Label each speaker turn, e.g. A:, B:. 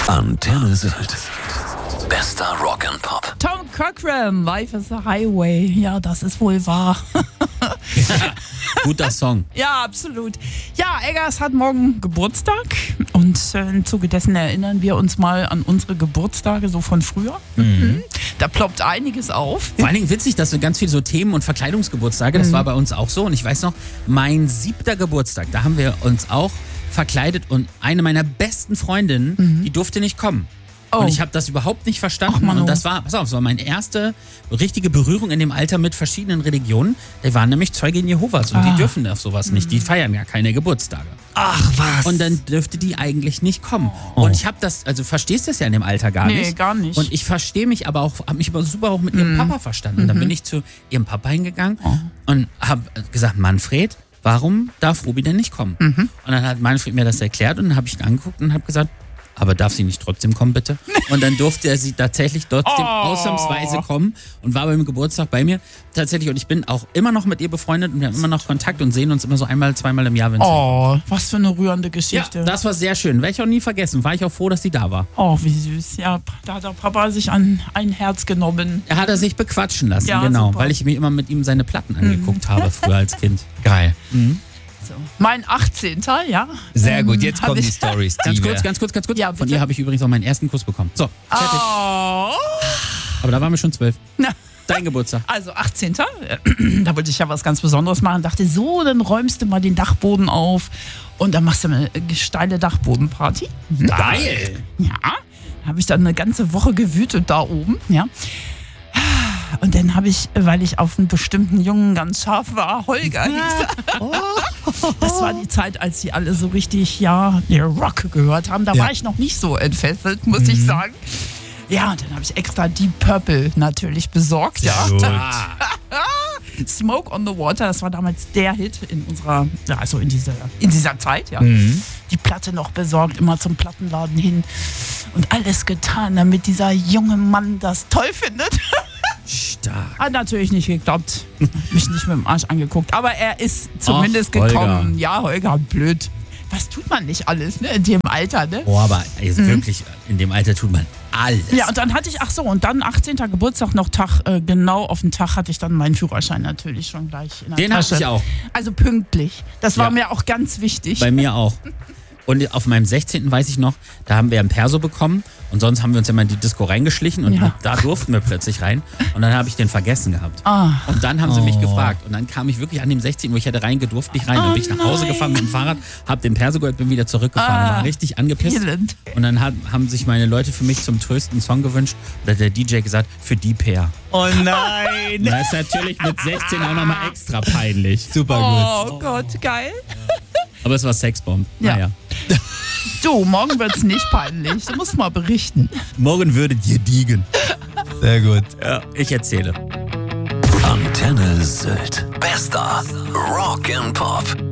A: Antenne Sylt. Bester Rock and Pop.
B: Tom Cochrane, Life is a Highway. Ja, das ist wohl wahr.
C: Guter Song.
B: Ja, absolut. Ja, Eggers hat morgen Geburtstag und im Zuge dessen erinnern wir uns mal an unsere Geburtstage so von früher. Da ploppt einiges auf.
C: Vor allen Dingen witzig, dass wir ganz viel so Themen- und Verkleidungsgeburtstage, das war bei uns auch so. Und ich weiß noch, mein 7. Geburtstag, da haben wir uns auch verkleidet und eine meiner besten Freundinnen, die durfte nicht kommen.
B: Oh.
C: Und ich habe das überhaupt nicht verstanden.
B: Ach, Mann,
C: und das war, pass auf, das war meine erste richtige Berührung in dem Alter mit verschiedenen Religionen. Die waren nämlich Zeugen Jehovas und die dürfen auf sowas nicht. Die feiern ja keine Geburtstage.
B: Ach, was?
C: Und dann dürfte die eigentlich nicht kommen. Und ich habe das, also verstehst das ja in dem Alter gar nicht.
B: Nee, gar nicht.
C: Und ich verstehe mich aber auch, habe mich aber super auch mit ihrem Papa verstanden. Und dann bin ich zu ihrem Papa hingegangen und habe gesagt, Manfred, warum darf Ruby denn nicht kommen? Und dann hat Manfred mir das erklärt und dann habe ich ihn angeguckt und habe gesagt, aber darf sie nicht trotzdem kommen, bitte? Und dann durfte er sie tatsächlich trotzdem ausnahmsweise kommen und war beim Geburtstag bei mir. Tatsächlich, und ich bin auch immer noch mit ihr befreundet und wir haben immer noch Kontakt und sehen uns immer so einmal, zweimal im Jahr.
B: Oh, was für eine rührende
C: Ja,
B: Geschichte.
C: das war sehr schön. Werde ich auch nie vergessen. War ich auch froh, dass sie da war.
B: Oh, wie süß. Ja, da hat der Papa sich an ein Herz genommen.
C: Er hat sich bequatschen lassen,
B: Ja,
C: genau.
B: super.
C: Weil ich mir immer mit ihm seine Platten angeguckt habe, früher als Kind.
D: Geil.
B: So. Mein 18. Ja.
D: Sehr gut, jetzt
B: hab
D: kommen die
B: ich-
D: Stories.
C: Ganz kurz.
B: Ja,
C: Von
B: bitte.
C: ihr habe ich übrigens auch meinen ersten Kuss bekommen. So, fertig.
B: Oh.
C: Aber da waren wir schon 12.
B: Na.
C: Dein Geburtstag.
B: Also 18. Da wollte ich ja was ganz Besonderes machen. Dachte so, dann räumst du mal den Dachboden auf und dann machst du eine steile Dachbodenparty.
C: Geil.
B: Ja, habe ich dann eine ganze Woche gewütet da oben. Ja. Und dann habe ich, weil ich auf einen bestimmten Jungen ganz scharf war, Holger hieß er. Das war die Zeit, als sie alle so richtig, Rock gehört haben. Da war ich noch nicht so entfesselt, muss ich sagen. Ja, und dann habe ich extra Deep Purple natürlich besorgt. Ja. Smoke on the Water, das war damals der Hit in unserer, also in dieser Zeit, ja. Die Platte noch besorgt, immer zum Plattenladen hin und alles getan, damit dieser junge Mann das toll findet.
C: Stark.
B: Hat natürlich nicht geklappt. Mich nicht mit dem Arsch angeguckt, aber er ist zumindest
C: Ach, Holger.
B: gekommen. Ja, Holger, blöd. Was tut man nicht alles, ne, in dem Alter, ne?
C: Oh, aber jetzt wirklich, in dem Alter tut man alles.
B: Ja, und dann hatte ich, und dann 18. Geburtstag noch genau auf den Tag hatte ich dann meinen Führerschein natürlich schon gleich in der
C: Den
B: Tasche.
C: hatte ich auch.
B: Also pünktlich. Das war
C: Ja.
B: mir auch ganz wichtig.
C: Bei mir auch. Und auf meinem 16. weiß ich noch, da haben wir ein Perso bekommen und sonst haben wir uns ja mal in die Disco reingeschlichen und
B: Ja.
C: da durften wir plötzlich rein und dann habe ich den vergessen gehabt.
B: Ah.
C: Und dann haben sie mich gefragt und dann kam ich wirklich an dem 16., wo ich hätte reingedurft, nicht rein. Dann bin ich nach Hause gefahren mit dem Fahrrad, habe den Perso gehört, bin wieder zurückgefahren und war richtig angepisst.
B: elend.
C: Und dann haben sich meine Leute für mich zum Trösten einen Song gewünscht und da hat der DJ gesagt, für die Pair.
D: Oh nein.
C: Das ist natürlich mit 16 auch nochmal extra peinlich.
D: Super gut.
B: Oh Gott, geil.
C: Aber es war Sexbomb.
B: Ja.
C: Naja.
B: Du, morgen wird's nicht peinlich. Du musst mal berichten.
C: Morgen würdet ihr diegen.
D: Sehr gut.
C: Ja, ich erzähle.
A: Antenne Sylt. Bester Rock and Pop.